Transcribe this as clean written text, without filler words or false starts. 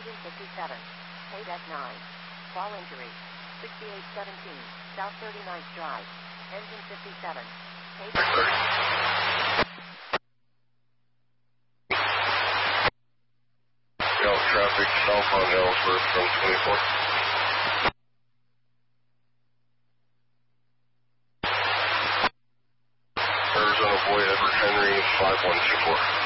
Engine 57. Paid at 9. Fall injury. 6817. South 39th Drive. Engine 57. Paid at 9. Traffic south on Ellsworth from 24. Arizona Boy, Edward Henry, 5124.